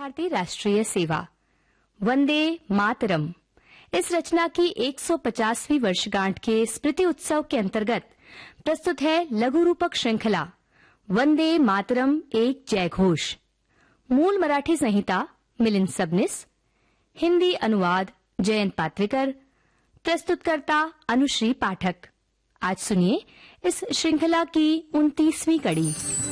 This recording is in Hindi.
भारतीय राष्ट्रीय सेवा वंदे मातरम। इस रचना की 150वीं वर्षगांठ के स्मृति उत्सव के अंतर्गत प्रस्तुत है लघु रूपक श्रृंखला वंदे मातरम एक जय घोष। मूल मराठी संहिता मिलिंद सबनिस, हिंदी अनुवाद जयंत पात्वेकर, प्रस्तुतकर्ता अनुश्री पाठक। आज सुनिए इस श्रृंखला की 29वीं कड़ी।